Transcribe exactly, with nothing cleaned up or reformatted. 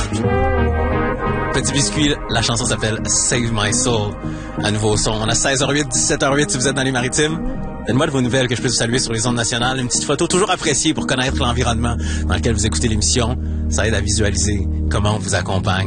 Petit Biscuit, la chanson s'appelle Save My Soul. Un nouveau son. On a seize heures huit, dix-sept heures huit si vous êtes dans les maritimes. Donne-moi de vos nouvelles que je peux vous saluer sur les ondes nationales. Une petite photo toujours appréciée pour connaître l'environnement dans lequel vous écoutez l'émission. Ça aide à visualiser comment on vous accompagne.